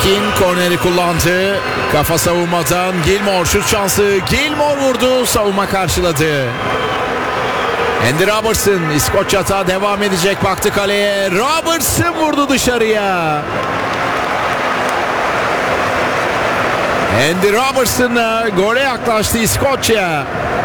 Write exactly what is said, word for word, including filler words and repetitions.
King korneri kullandı. Kafa savunmadan Gilmore şut şansı. Gilmore vurdu. Savunma karşıladı. Andy Robertson İskoç yatağı devam edecek. Baktı kaleye. Robertson vurdu dışarıya. Andy Robertson'la gole yaklaştı İskoçya.